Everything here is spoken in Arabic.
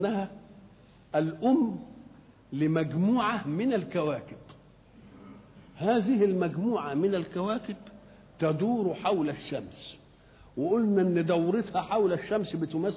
انها الام لمجموعه من الكواكب. هذه المجموعه من الكواكب تدور حول الشمس، وقلنا ان دورتها حول الشمس بتمثل